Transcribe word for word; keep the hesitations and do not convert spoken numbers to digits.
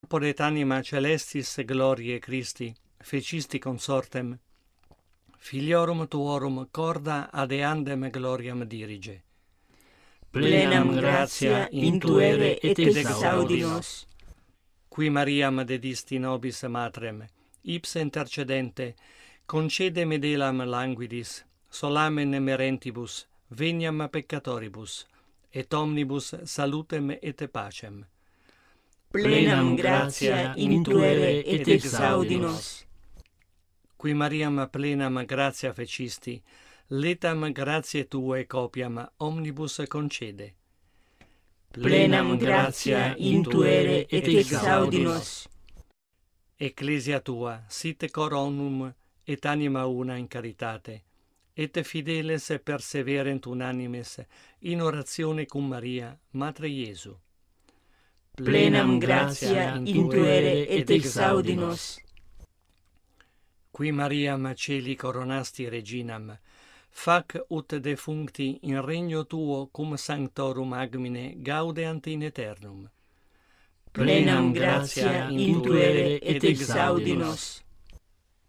corporet anima celestis gloriae Christi, fecisti consortem, filiorum tuorum corda adeandem gloriam dirige. Plenam gratia intuere et exaudi nos. Qui Mariam dedisti nobis matrem, ipse intercedente, concede medelam languidis, solamen merentibus, veniam peccatoribus, et omnibus salutem et pacem. Plenam gratia intuere et exaudi nos. Qui Mariam plenam gratia fecisti, letam gratiae tuae copiam omnibus concede. Plenam gratia intuere et exaudi nos. Ecclesia tua sit coronum et anima una in caritate, et fideles perseverent unanimes in oratione cum Maria, Matre Iesu. Plenam gratia intuere et exaudi nos. Qui Mariam celi coronasti reginam, fac ut defuncti in regno tuo cum sanctorum agmine gaudeant in aeternum. Plenam gratia intuere et exaudi nos.